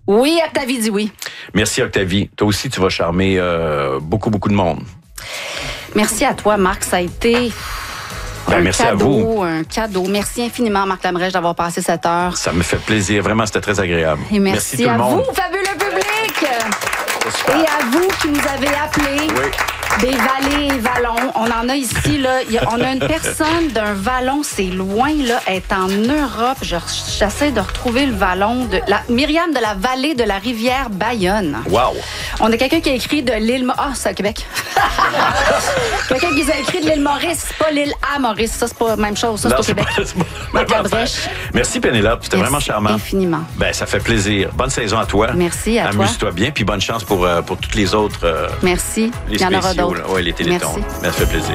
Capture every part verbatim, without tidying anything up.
Oui, Octavie dit oui. Merci, Octavie. Toi aussi, tu vas charmer euh, beaucoup, beaucoup de monde. Merci à toi, Marc. Ça a été... Ben, un merci cadeau, à vous. Un cadeau. Merci infiniment, Marc Lamerèche, d'avoir passé cette heure. Ça me fait plaisir. Vraiment, c'était très agréable. Et merci, merci tout à le monde. vous, fabuleux public. Et à vous qui nous avez appelés. Oui. Des vallées et vallons. On en a ici, là. Y a, on a une personne d'un vallon, c'est loin, là. Elle est en Europe. Je, j'essaie de retrouver le vallon de la Myriam de la vallée de la rivière Bayonne. Wow. On a quelqu'un qui a écrit de l'île... Ah, c'est au Québec. Quelqu'un qui a écrit de l'île Maurice, pas l'île à Maurice. Ça, c'est pas la même chose. Ça, c'est Non, au Québec. Pas, c'est pas, Marc Labrèche. Merci, Pénélope. C'était Merci vraiment charmant. Infiniment. Ben, ça fait plaisir. Bonne saison à toi. Merci à toi. Amuse-toi bien, puis bonne chance pour, euh, pour toutes les autres. Euh, Merci. Les Il y en aura spéciaux, d'autres. oui, les télétons. Merci. Mais ça fait plaisir.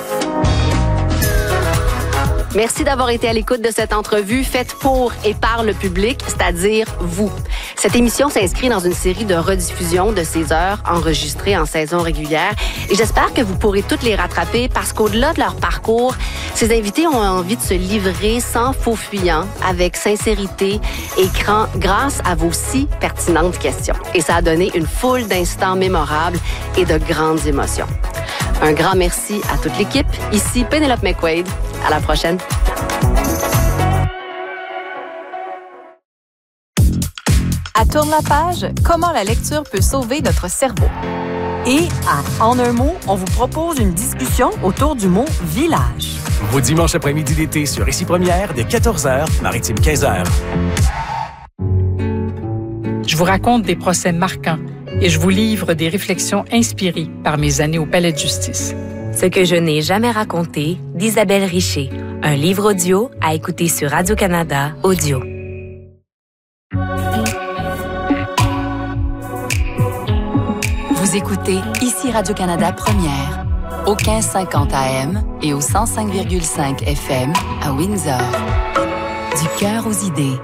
Merci d'avoir été à l'écoute de cette entrevue faite pour et par le public, c'est-à-dire vous. Cette émission s'inscrit dans une série de rediffusions de ces heures enregistrées en saison régulière et j'espère que vous pourrez toutes les rattraper parce qu'au-delà de leur parcours, ces invités ont envie de se livrer sans faux fuyant, avec sincérité et cran, grâce à vos si pertinentes questions. Et ça a donné une foule d'instants mémorables et de grandes émotions. Un grand merci à toute l'équipe. Ici Pénélope McQuaid. À la prochaine. À Tourne la page, comment la lecture peut sauver notre cerveau. Et à En un mot, on vous propose une discussion autour du mot village. Vos dimanches après-midi d'été sur Ici Première dès quatorze heures, Maritime quinze heures. Je vous raconte des procès marquants et je vous livre des réflexions inspirées par mes années au Palais de justice. Ce que je n'ai jamais raconté d'Isabelle Richer. Un livre audio à écouter sur Radio-Canada Audio. Vous écoutez Ici Radio-Canada Première, au quinze cinquante A M et au cent cinq virgule cinq F M à Windsor. Du cœur aux idées.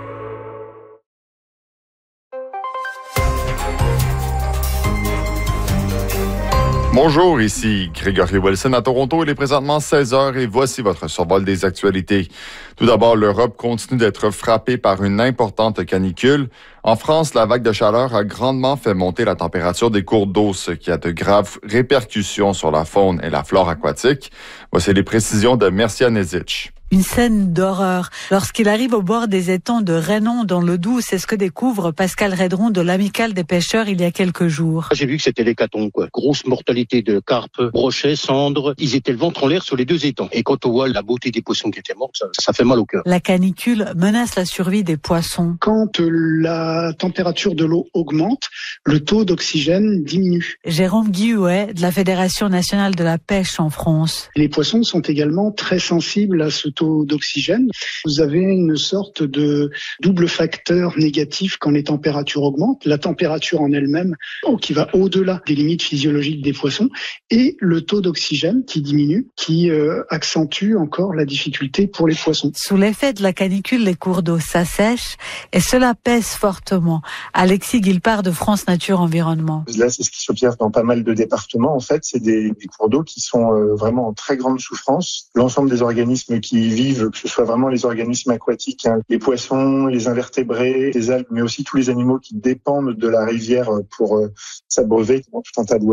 Bonjour, ici Grégory Wilson à Toronto. Il est présentement seize heures et voici votre survol des actualités. Tout d'abord, l'Europe continue d'être frappée par une importante canicule. En France, la vague de chaleur a grandement fait monter la température des cours d'eau, ce qui a de graves répercussions sur la faune et la flore aquatique. Voici les précisions de Mercia Nezic. Une scène d'horreur. Lorsqu'il arrive au bord des étangs de Rainon dans le Doubs, c'est ce que découvre Pascal Redron de l'Amicale des pêcheurs il y a quelques jours. J'ai vu que c'était l'hécatombe, quoi. Grosse mortalité de carpes, brochets, cendres. Ils étaient le ventre en l'air sur les deux étangs. Et quand on voit la beauté des poissons qui étaient morts, ça, ça fait mal au cœur. La canicule menace la survie des poissons. Quand la température de l'eau augmente, le taux d'oxygène diminue. Jérôme Guillouet de la Fédération nationale de la pêche en France. Les poissons sont également très sensibles à ce taux d'oxygène. Vous avez une sorte de double facteur négatif quand les températures augmentent. La température en elle-même, qui va au-delà des limites physiologiques des poissons, et le taux d'oxygène qui diminue, qui euh, accentue encore la difficulté pour les poissons. Sous l'effet de la canicule, les cours d'eau s'assèchent et cela pèse fortement. Alexis Guilpard de France Nature Environnement. Là, c'est ce qui s'observe dans pas mal de départements. En fait, c'est des, des cours d'eau qui sont euh, vraiment en très grande souffrance. L'ensemble des organismes qui y vivent, que ce soit vraiment les organismes aquatiques, hein, les poissons, les invertébrés, les algues, mais aussi tous les animaux qui dépendent de la rivière pour euh, s'abreuver, tout un tas de